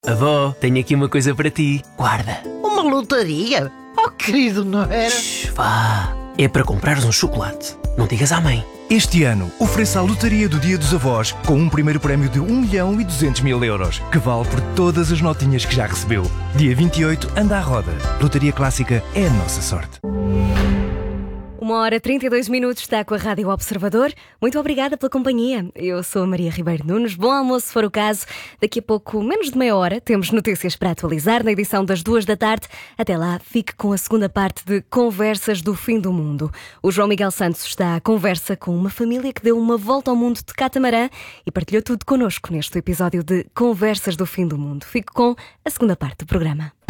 Avó, tenho aqui uma coisa para ti. Guarda. Uma lotaria? Oh, querido, não era? Shhh, vá. É para comprares um chocolate. Não digas à mãe. Este ano, ofereça a lotaria do Dia dos Avós com um primeiro prémio de 1.200.000 euros, que vale por todas as notinhas que já recebeu. Dia 28, anda à roda. Lotaria Clássica é a nossa sorte. 1h32 está com a Rádio Observador. Muito obrigada pela companhia. Eu sou a Maria Ribeiro Nunes. Bom almoço, se for o caso. Daqui a pouco, menos de meia hora, temos notícias para atualizar na edição das 2 da tarde. Até lá, fique com a segunda parte de Conversas do Fim do Mundo. O João Miguel Santos está à conversa com uma família que deu uma volta ao mundo de catamarã e partilhou tudo connosco neste episódio de Conversas do Fim do Mundo. Fique com a segunda parte do programa.